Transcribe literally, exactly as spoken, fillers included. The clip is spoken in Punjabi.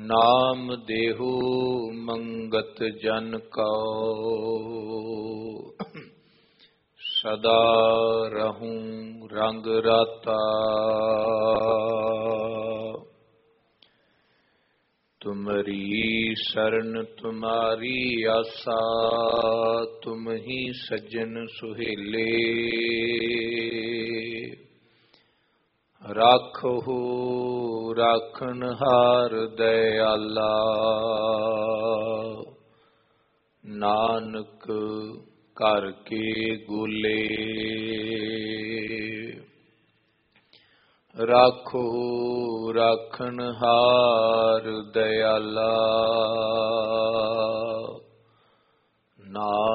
ਨਾਮ ਦੇਹੂ ਮੰਗਤ ਜਨ ਕਉ, ਸਦਾ ਰਹੂੰ ਰੰਗ ਰਾਤਾ। ਤੁਮਰੀ ਸਰਨ ਤੁਮਾਰੀ ਆਸਾ, ਤੁਮ ਹੀ ਸੱਜਣ ਸੁਹੇਲੇ। ਰਾਖਹੁ ਰਾਖਣਹਾਰ ਦਇਆਲਾ, ਨਾਨਕ ਕਰ ਕੇ ਗੋਲੇ। ਰਾਖੋ ਰਾਖਣਹਾਰ ਦਇਆਲਾ, ਨਾਨਕ